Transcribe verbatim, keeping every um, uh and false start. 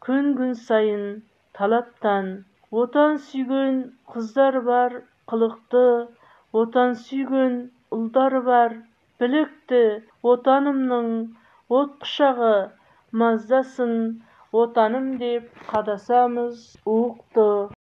күн күн сайын талаптан. Отан сүйген қыздар бар қылықты, отан сүйген ұлдар бар білікті. Отанымның от құшағы маздасын, отаным деп қадасамыз уықты.